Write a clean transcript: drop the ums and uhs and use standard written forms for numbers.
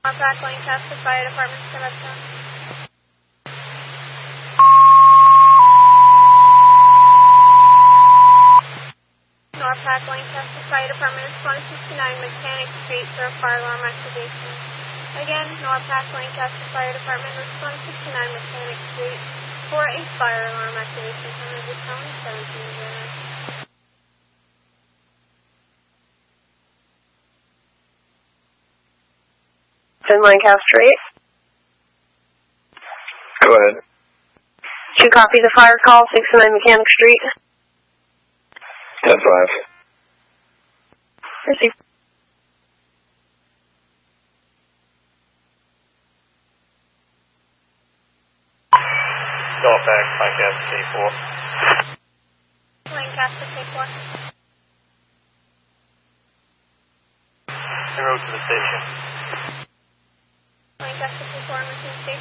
Norpac Lancaster Fire Department, Sebastian. Norpac Lancaster Fire Department is 169 Mechanic Street for a fire alarm activation. Again, Norpac Lancaster Fire Department is 169 Mechanic Street for a fire alarm activation from the Tone 17. Lancaster 8. Go ahead. 2 copy the fire call, 69 Mechanic Street. 10-5. Receive. Norpac Lancaster K4. Lancaster K4. En route to the station. Lancaster K4, Machine Station.